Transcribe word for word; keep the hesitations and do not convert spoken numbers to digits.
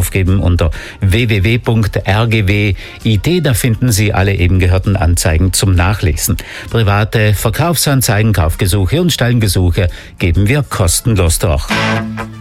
aufgeben unter w w w punkt r g w punkt i t. Da finden Sie alle eben gehörten Anzeigen zum Nachlesen. Private Verkaufsanzeigen, Kaufgesuche und Stellengesuche geben wir kostenlos durch.